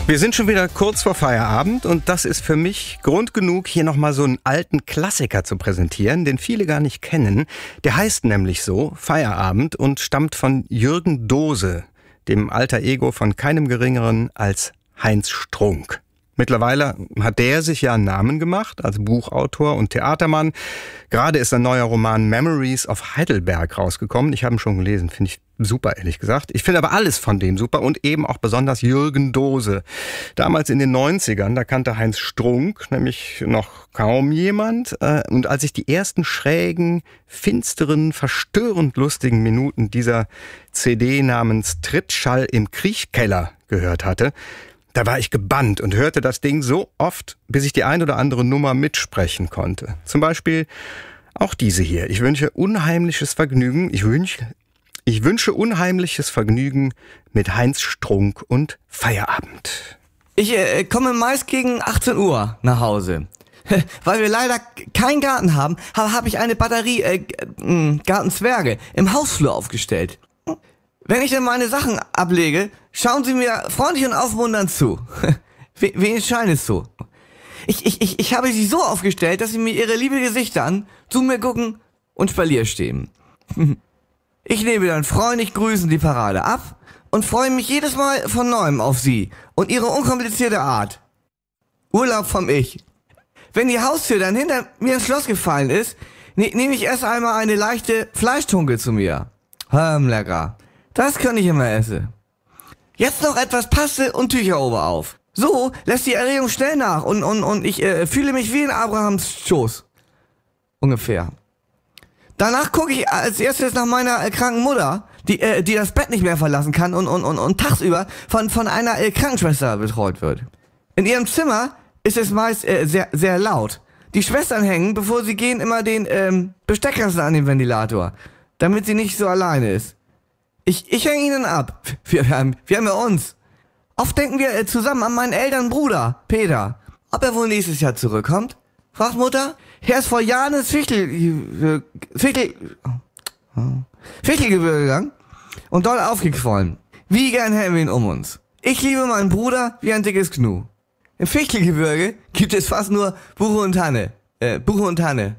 Wir sind schon wieder kurz vor Feierabend und das ist für mich Grund genug, hier nochmal so einen alten Klassiker zu präsentieren, den viele gar nicht kennen. Der heißt nämlich so, Feierabend, und stammt von Jürgen Dose, dem Alter Ego von keinem Geringeren als Heinz Strunk. Mittlerweile hat der sich ja einen Namen gemacht als Buchautor und Theatermann. Gerade ist ein neuer Roman Memories of Heidelberg rausgekommen. Ich habe ihn schon gelesen, finde ich super, ehrlich gesagt. Ich finde aber alles von dem super und eben auch besonders Jürgen Dose. Damals in den 90ern, da kannte Heinz Strunk nämlich noch kaum jemand. Und als ich die ersten schrägen, finsteren, verstörend lustigen Minuten dieser CD namens Trittschall im Kriechkeller gehört hatte, da war ich gebannt und hörte das Ding so oft, bis ich die ein oder andere Nummer mitsprechen konnte. Zum Beispiel auch diese hier. Ich wünsche unheimliches Vergnügen. Ich wünsche unheimliches Vergnügen mit Heinz Strunk und Feierabend. Ich komme meist gegen 18 Uhr nach Hause. Weil wir leider keinen Garten haben, habe ich eine Batterie Gartenzwerge im Hausflur aufgestellt. Wenn ich dann meine Sachen ablege, schauen sie mir freundlich und aufmunternd zu. Wen scheint es so? Ich habe sie so aufgestellt, dass sie mir ihre liebe Gesichter an, zu mir gucken und Spalier stehen. Ich nehme dann freundlich grüßend die Parade ab und freue mich jedes Mal von Neuem auf sie und ihre unkomplizierte Art. Urlaub vom Ich. Wenn die Haustür dann hinter mir ins Schloss gefallen ist, nehme ich erst einmal eine leichte Fleischtunke zu mir. Lecker. Das kann ich immer essen. Jetzt noch etwas Paste und Tücher obenauf. So lässt die Erregung schnell nach und ich fühle mich wie in Abrahams Schoß. Ungefähr. Danach gucke ich als erstes nach meiner kranken Mutter, die das Bett nicht mehr verlassen kann und tagsüber von einer Krankenschwester betreut wird. In ihrem Zimmer ist es meist sehr laut. Die Schwestern hängen, bevor sie gehen, immer den Besteckkasten an den Ventilator, damit sie nicht so alleine ist. Ich hänge ihnen ab. Wir haben ja uns. Oft denken wir zusammen an meinen älteren Bruder, Peter. Ob er wohl nächstes Jahr zurückkommt? Fragt Mutter. Er ist vor Jahren ins Fichtelgebirge gegangen und dort aufgequollen. Wie gern hätten wir ihn um uns. Ich liebe meinen Bruder wie ein dickes Knu. Im Fichtelgebirge gibt es fast nur Buche und Tanne. Buche und Tanne.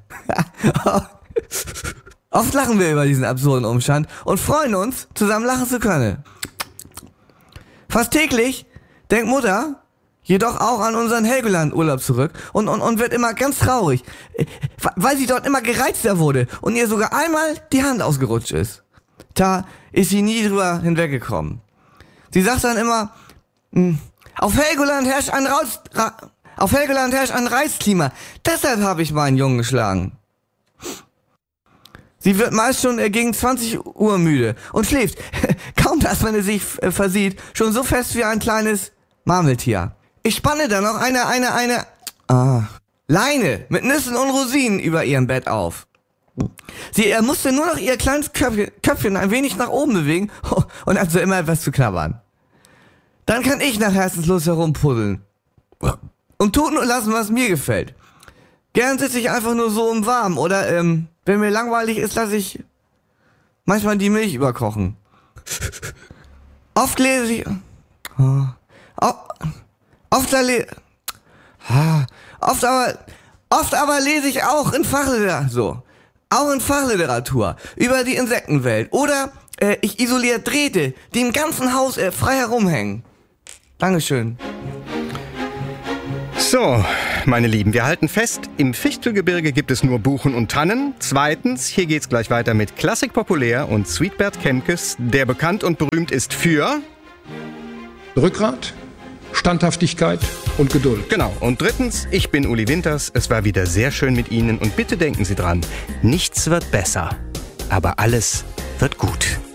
Oft lachen wir über diesen absurden Umstand und freuen uns, zusammen lachen zu können. Fast täglich denkt Mutter jedoch auch an unseren Helgoland-Urlaub zurück und wird immer ganz traurig, weil sie dort immer gereizter wurde und ihr sogar einmal die Hand ausgerutscht ist. Da ist sie nie drüber hinweggekommen. Sie sagt dann immer, auf Helgoland herrscht ein Reizklima, deshalb habe ich meinen Jungen geschlagen. Sie wird meist schon gegen 20 Uhr müde und schläft, kaum dass man es sich versieht, schon so fest wie ein kleines Marmeltier. Ich spanne dann noch eine Leine mit Nüssen und Rosinen über ihrem Bett auf. Sie musste nur noch ihr kleines Köpfchen ein wenig nach oben bewegen und hat so immer etwas zu knabbern. Dann kann ich nach Herzenslust herumpuddeln und tun und lassen, was mir gefällt. Gern sitze ich einfach nur so im Warmen oder wenn mir langweilig ist, lasse ich manchmal die Milch überkochen. Oft lese ich Oft aber lese ich auch in Fachliteratur über die Insektenwelt oder ich isoliere Drähte, die im ganzen Haus frei herumhängen. Dankeschön. So, meine Lieben, wir halten fest, im Fichtelgebirge gibt es nur Buchen und Tannen. Zweitens, hier geht's gleich weiter mit Klassik populär und Sweetbert Kemkes, der bekannt und berühmt ist für Rückgrat, Standhaftigkeit und Geduld. Genau. Und drittens, ich bin Uli Winters. Es war wieder sehr schön mit Ihnen und bitte denken Sie dran, nichts wird besser, aber alles wird gut.